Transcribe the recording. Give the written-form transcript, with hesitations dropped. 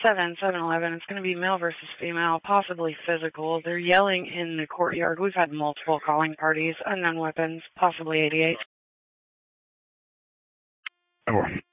7-11. It's going to be male versus female, possibly physical. They're yelling in the courtyard. We've had multiple calling parties, unknown weapons, possibly 88. Over.